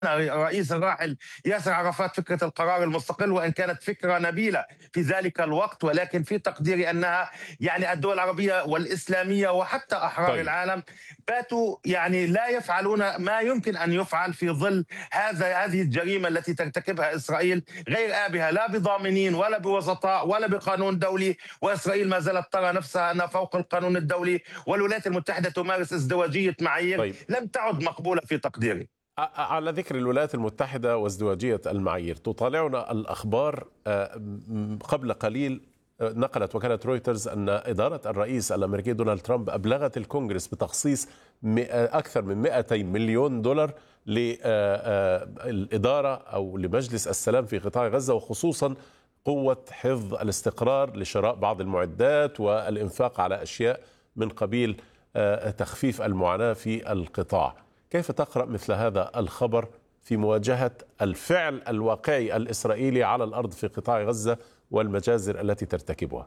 الرئيس الراحل ياسر عرفات فكرة القرار المستقل، وإن كانت فكرة نبيلة في ذلك الوقت، ولكن في تقديري أنها يعني الدول العربية والإسلامية وحتى أحرار طيب. العالم باتوا يعني لا يفعلون ما يمكن أن يفعل في ظل هذه الجريمة التي ترتكبها إسرائيل، غير آبها لا بضامنين ولا بوسطاء ولا بقانون دولي، وإسرائيل ما زالت ترى نفسها أنها فوق القانون الدولي، والولايات المتحدة تمارس ازدواجية معايير طيب. لم تعد مقبولة في تقديري. على ذكر الولايات المتحدة وازدواجية المعايير، تطالعنا الأخبار قبل قليل نقلت وكالة رويترز أن إدارة الرئيس الأمريكي دونالد ترامب أبلغت الكونغرس بتخصيص أكثر من 200 مليون دولار للإدارة أو لمجلس السلام في قطاع غزة، وخصوصا قوة حفظ الاستقرار لشراء بعض المعدات والإنفاق على أشياء من قبيل تخفيف المعاناة في القطاع. كيف تقرأ مثل هذا الخبر في مواجهة الفعل الواقعي الإسرائيلي على الأرض في قطاع غزة والمجازر التي ترتكبها؟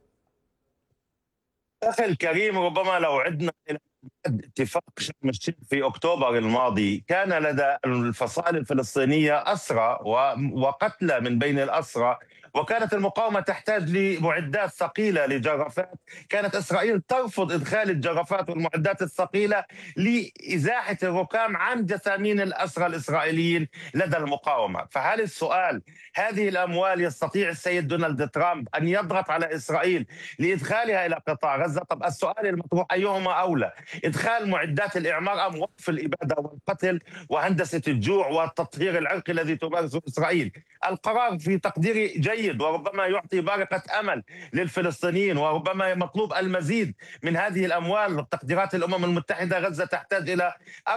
أخي الكريم، ربما لو عدنا إلى اتفاق شرم الشيخ في أكتوبر الماضي، كان لدى الفصائل الفلسطينية أسرى وقتلى من بين الأسرى، وكانت المقاومة تحتاج لمعدات ثقيلة لجرافات، كانت إسرائيل ترفض إدخال الجرافات والمعدات الثقيلة لإزاحة الركام عن جثامين الأسرى الإسرائيليين لدى المقاومة. فهل السؤال، هذه الأموال يستطيع السيد دونالد ترامب أن يضغط على إسرائيل لإدخالها إلى قطاع غزة؟ طب السؤال المطروح، أيهما أولى، إدخال معدات الإعمار أم وقف الإبادة والقتل وهندسة الجوع والتطهير العرقي الذي تمارسه إسرائيل؟ القرار في تقديري جيد، وربما يعطي بارقة أمل للفلسطينيين، وربما مطلوب المزيد من هذه الأموال. تقديرات الأمم المتحدة غزة تحتاج إلى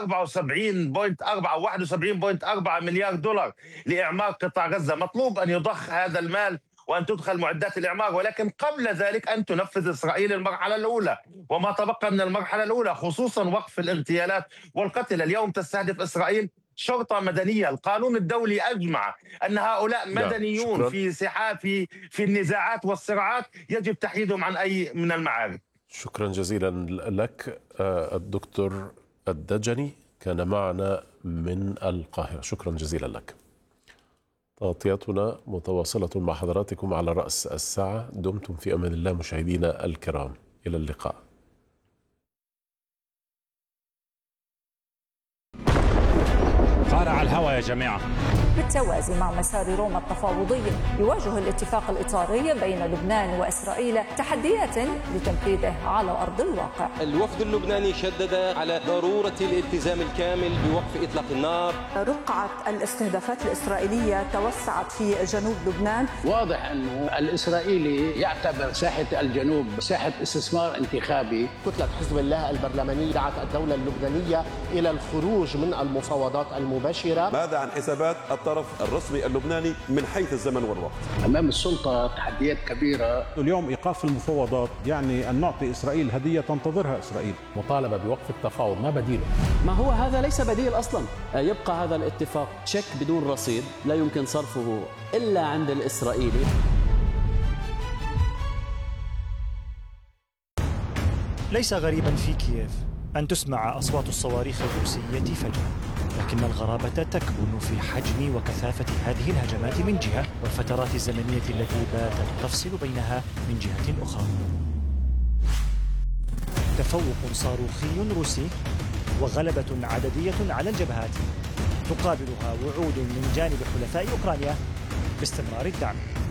71.4 مليار دولار لإعمار قطاع غزة. مطلوب أن يضخ هذا المال وأن تدخل معدات الإعمار، ولكن قبل ذلك أن تنفذ إسرائيل المرحلة الأولى وما تبقى من المرحلة الأولى، خصوصا وقف الاغتيالات والقتل. اليوم تستهدف إسرائيل شرطة مدنية، القانون الدولي أجمع أن هؤلاء مدنيون في سحاب في النزاعات والصراعات يجب تحييدهم عن أي من المعارك. شكرا جزيلا لك الدكتور الدجني، كان معنا من القاهرة. شكرا جزيلا لك. تغطياتنا متواصلة مع حضراتكم على رأس الساعة. دمتم في أمان الله مشاهدينا الكرام، إلى اللقاء. قارع الهوى يا جماعة. بالتوازي مع مسار روما التفاوضي، يواجه الاتفاق الإطاري بين لبنان وإسرائيل تحديات لتنفيذه على أرض الواقع. الوفد اللبناني شدد على ضرورة الالتزام الكامل بوقف إطلاق النار. رقعة الاستهدافات الإسرائيلية توسعت في جنوب لبنان. واضح أنه الإسرائيلي يعتبر ساحة الجنوب ساحة استثمار انتخابي. كتلة حزب الله البرلمانية دعت الدولة اللبنانية إلى الخروج من المفاوضات المباشرة. ماذا عن حسابات الطرف الرسمي اللبناني من حيث الزمن والوقت؟ أمام السلطة تحديات كبيرة. اليوم إيقاف المفاوضات يعني أن نعطي إسرائيل هدية تنتظرها إسرائيل. مطالبة بوقف التفاوض، ما بديله؟ ما هو هذا ليس بديل أصلا. يبقى هذا الاتفاق تشيك بدون رصيد لا يمكن صرفه إلا عند الإسرائيلي. ليس غريبا في كييف أن تسمع أصوات الصواريخ الروسية فجأة، لكن الغرابة تكمن في حجم وكثافة هذه الهجمات من جهة، والفترات الزمنية التي باتت تفصل بينها من جهة أخرى. تفوق صاروخي روسي وغلبة عددية على الجبهات، تقابلها وعود من جانب حلفاء أوكرانيا باستمرار الدعم.